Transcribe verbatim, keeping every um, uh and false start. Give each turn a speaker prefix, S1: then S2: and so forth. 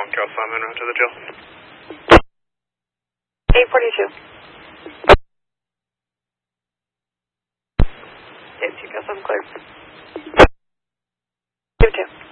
S1: one, Cal Simon, route to the jail.
S2: eight forty-two. Yes, you got some clear. two two.